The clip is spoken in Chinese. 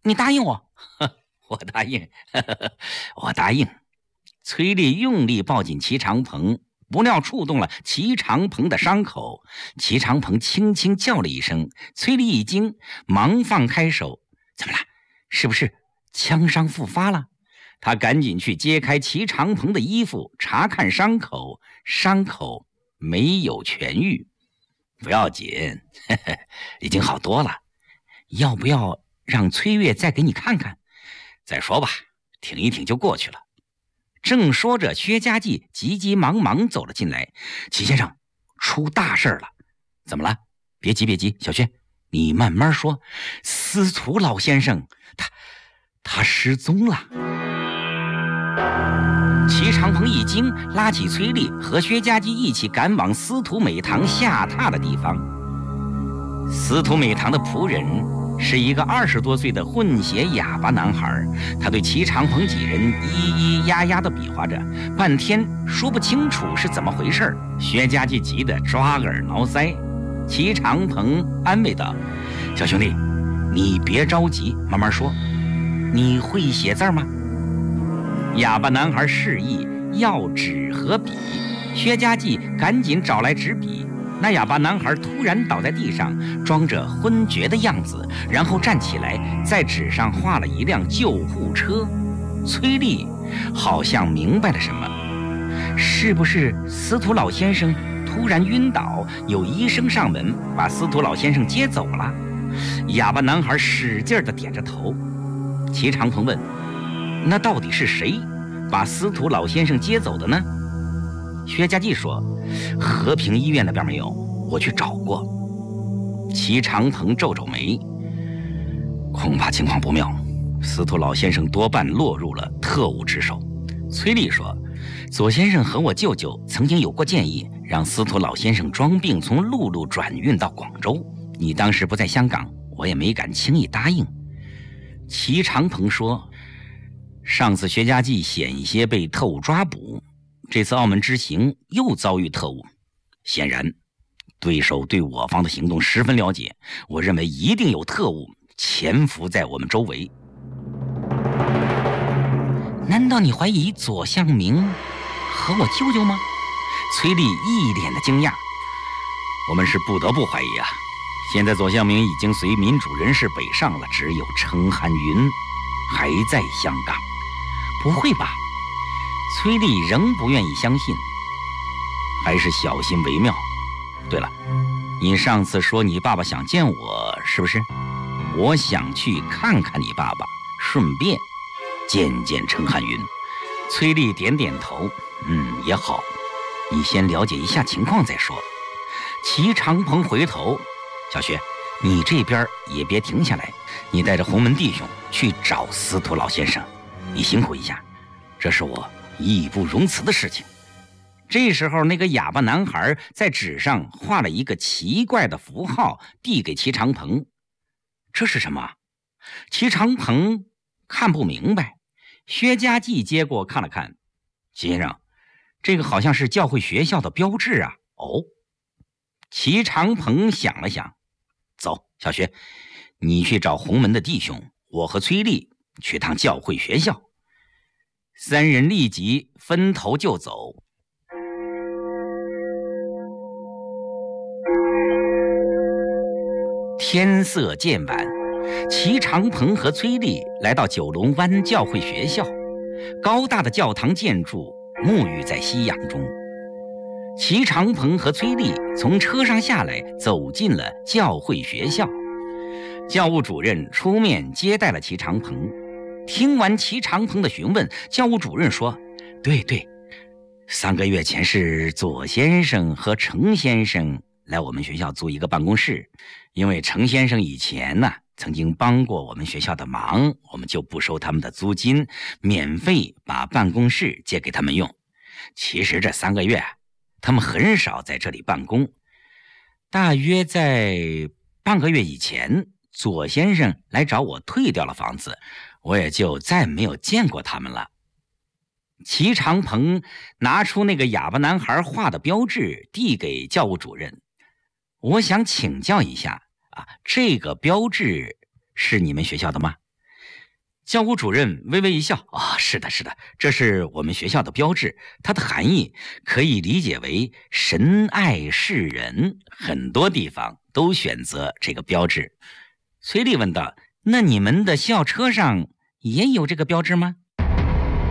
你答应我？ 我答应，我答应。崔丽用力抱紧齐长鹏，不料触动了齐长鹏的伤口。齐长鹏轻轻叫了一声，崔丽一惊，忙放开手。怎么了？是不是枪伤复发了？他赶紧去揭开齐长鹏的衣服，查看伤口，伤口没有痊愈。不要紧，已经好多了。要不要让崔月再给你看看？再说吧，挺一挺就过去了。正说着，薛家继急急忙忙走了进来。齐先生，出大事了！怎么了？别急别急，小薛，你慢慢说。司徒老先生，他失踪了。齐长鹏一惊，拉起崔丽和薛家继一起赶往司徒美堂下榻的地方。司徒美堂的仆人是一个20多岁的混血哑巴男孩，他对齐长鹏几人咿咿呀呀地比划着，半天说不清楚是怎么回事。薛家继急得抓耳挠腮。齐长鹏安慰道：“小兄弟，你别着急，慢慢说。你会写字吗？”哑巴男孩示意要纸和笔，薛家继赶紧找来纸笔。那哑巴男孩突然倒在地上，装着昏厥的样子，然后站起来，在纸上画了一辆救护车。崔丽好像明白了什么，是不是司徒老先生突然晕倒，有医生上门把司徒老先生接走了？哑巴男孩使劲地点着头。齐长鹏问：“那到底是谁把司徒老先生接走的呢？”薛家继说：“和平医院那边没有，我去找过。”齐长鹏皱皱眉，恐怕情况不妙，司徒老先生多半落入了特务之手。崔丽说：“左先生和我舅舅曾经有过建议，让司徒老先生装病从陆路转运到广州。你当时不在香港，我也没敢轻易答应。”齐长鹏说：“上次薛家继险些被特务抓捕，这次澳门之行又遭遇特务，显然对手对我方的行动十分了解，我认为一定有特务潜伏在我们周围。”难道你怀疑左向明和我舅舅吗？崔丽一脸的惊讶。我们是不得不怀疑啊，现在左向明已经随民主人士北上了，只有程汉云还在香港。不会吧？崔丽仍不愿意相信，还是小心为妙。对了，你上次说你爸爸想见我，是不是？我想去看看你爸爸，顺便见见程汉云。崔丽点点头，也好，你先了解一下情况再说。齐长鹏回头：“小薛，你这边也别停下来，你带着洪门弟兄去找司徒老先生，你辛苦一下，这是我义不容辞的事情。”这时候，那个哑巴男孩在纸上画了一个奇怪的符号，递给齐长鹏。这是什么？齐长鹏看不明白。薛家继接过看了看：“齐先生，这个好像是教会学校的标志啊。”哦。齐长鹏想了想：“走，小薛，你去找洪门的弟兄，我和崔丽去趟教会学校。”三人立即分头就走。天色渐晚，齐长鹏和崔丽来到九龙湾教会学校。高大的教堂建筑沐浴在夕阳中。齐长鹏和崔丽从车上下来，走进了教会学校。教务主任出面接待了齐长鹏。听完齐长鹏的询问，教务主任说：“对，3个月前是左先生和程先生来我们学校租一个办公室，因为程先生以前曾经帮过我们学校的忙，我们就不收他们的租金，免费把办公室借给他们用。其实这3个月他们很少在这里办公，大约在半个月以前，左先生来找我退掉了房子，我也就再没有见过他们了。”齐长鹏拿出那个哑巴男孩画的标志，递给教务主任：“我想请教一下这个标志是你们学校的吗？ 教务主任微微一笑：“啊，是的，是的，这是我们学校的标志，它的含义可以理解为神爱世人，很多地方都选择这个标志。”崔丽问道：“那你们的校车上也有这个标志吗？”